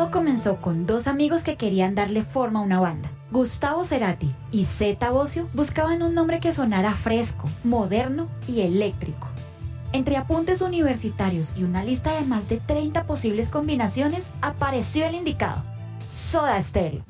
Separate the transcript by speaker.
Speaker 1: Todo comenzó con dos amigos que querían darle forma a una banda. Gustavo Cerati y Zeta Bosio buscaban un nombre que sonara fresco, moderno y eléctrico. Entre apuntes universitarios y una lista de más de 30 posibles combinaciones, apareció el indicado: Soda Stereo.